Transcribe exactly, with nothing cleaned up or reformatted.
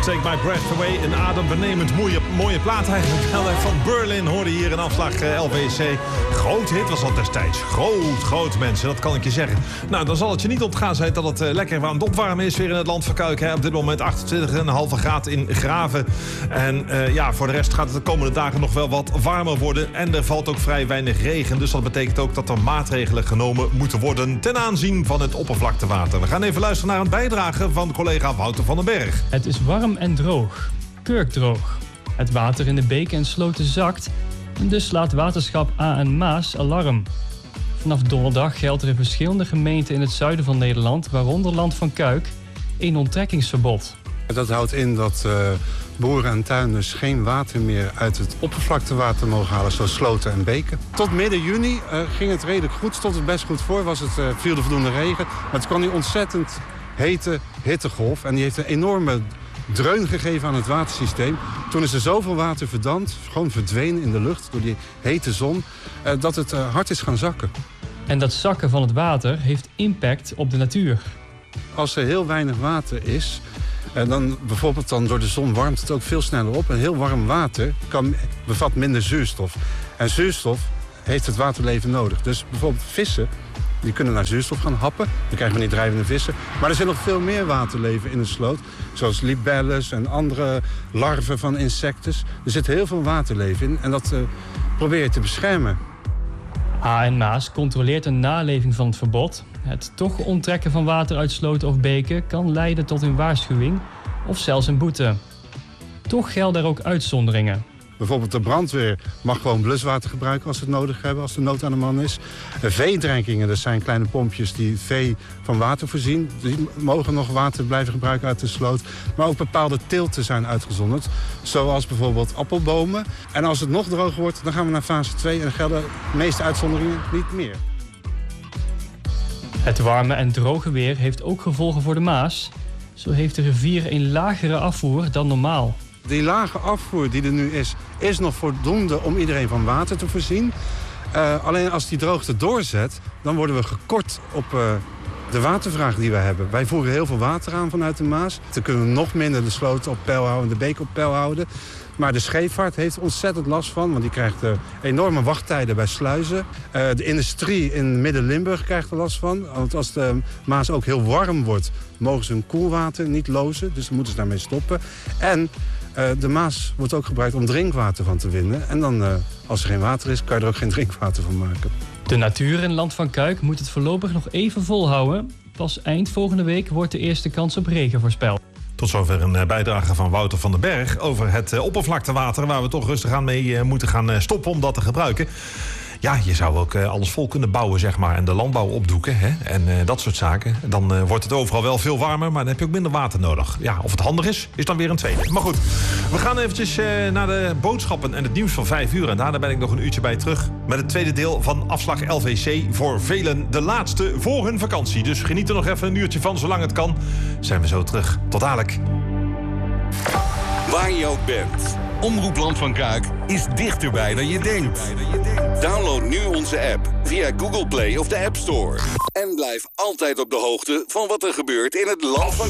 Take My Breath Away. Een adembenemend mooie, mooie plaat eigenlijk. Van Berlin hoorde hier in afslag uh, L V C. Groot hit was dat destijds. Groot, groot mensen, dat kan ik je zeggen. Nou, dan zal het je niet ontgaan zijn dat het uh, lekker aan het opwarmen is weer in het land van Kuik. Hè. Op dit moment achtentwintig komma vijf graad in Graven. En uh, ja, voor de rest gaat het de komende dagen nog wel wat warmer worden. En er valt ook vrij weinig regen. Dus dat betekent ook dat er maatregelen genomen moeten worden ten aanzien van het oppervlaktewater. We gaan even luisteren naar een bijdrage van collega Wouter van den Berg. Het is warm en droog. Kurkdroog. Het water in de beken en sloten zakt. En dus slaat waterschap A en Maas alarm. Vanaf donderdag geldt er in verschillende gemeenten in het zuiden van Nederland, waaronder Land van Kuik, een onttrekkingsverbod. Dat houdt in dat uh, boeren en tuinders geen water meer uit het oppervlaktewater mogen halen, zoals sloten en beken. Tot midden juni uh, ging het redelijk goed, stond het best goed voor, was het, uh, viel er voldoende regen. Maar het kwam die ontzettend hete hittegolf en die heeft een enorme dreun gegeven aan het watersysteem. Toen is er zoveel water verdampt, gewoon verdwenen in de lucht door die hete zon, uh, dat het uh, hard is gaan zakken. En dat zakken van het water heeft impact op de natuur. Als er heel weinig water is, en dan bijvoorbeeld dan door de zon warmt het ook veel sneller op. En heel warm water kan, bevat minder zuurstof. En zuurstof heeft het waterleven nodig. Dus bijvoorbeeld vissen, die kunnen naar zuurstof gaan happen. Dan krijgen we niet drijvende vissen. Maar er zit nog veel meer waterleven in de sloot. Zoals libelles en andere larven van insecten. Er zit heel veel waterleven in. En dat uh, probeer je te beschermen. A en Maas controleert een naleving van het verbod. Het toch onttrekken van water uit sloten of beken kan leiden tot een waarschuwing of zelfs een boete. Toch gelden er ook uitzonderingen. Bijvoorbeeld de brandweer mag gewoon bluswater gebruiken als ze het nodig hebben, als er nood aan de man is. Veedrenkingen, dat zijn kleine pompjes die vee van water voorzien. Die mogen nog water blijven gebruiken uit de sloot. Maar ook bepaalde teelten zijn uitgezonderd. Zoals bijvoorbeeld appelbomen. En als het nog droger wordt, dan gaan we naar fase twee en dan gelden de meeste uitzonderingen niet meer. Het warme en droge weer heeft ook gevolgen voor de Maas. Zo heeft de rivier een lagere afvoer dan normaal. Die lage afvoer die er nu is, is nog voldoende om iedereen van water te voorzien. Uh, alleen als die droogte doorzet, dan worden we gekort op uh, de watervraag die we hebben. Wij voeren heel veel water aan vanuit de Maas. Dan kunnen we nog minder de sloten op peil houden en de beek op peil houden. Maar de scheepvaart heeft ontzettend last van, want die krijgt uh, enorme wachttijden bij sluizen. Uh, de industrie in Midden-Limburg krijgt er last van. Want als de Maas ook heel warm wordt, mogen ze hun koelwater niet lozen. Dus dan moeten ze daarmee stoppen. En uh, de Maas wordt ook gebruikt om drinkwater van te winnen. En dan, uh, als er geen water is, kan je er ook geen drinkwater van maken. De natuur in Land van Kuik moet het voorlopig nog even volhouden. Pas eind volgende week wordt de eerste kans op regen voorspeld. Tot zover een bijdrage van Wouter van den Berg over het oppervlaktewater, waar we toch rustig aan mee moeten gaan stoppen om dat te gebruiken. Ja, je zou ook alles vol kunnen bouwen, zeg maar, en de landbouw opdoeken, hè? En uh, dat soort zaken. Dan uh, wordt het overal wel veel warmer, maar dan heb je ook minder water nodig. Ja, of het handig is, is dan weer een tweede. Maar goed, we gaan eventjes uh, naar de boodschappen en het nieuws van vijf uur. En daarna ben ik nog een uurtje bij terug met het tweede deel van afslag L V C. Voor velen de laatste voor hun vakantie. Dus geniet er nog even een uurtje van, zolang het kan. Zijn we zo terug. Tot dadelijk. Waar je ook bent, Omroep Land van Kuik is dichterbij dan je denkt. Download nu onze app via Google Play of de App Store. En blijf altijd op de hoogte van wat er gebeurt in het Land van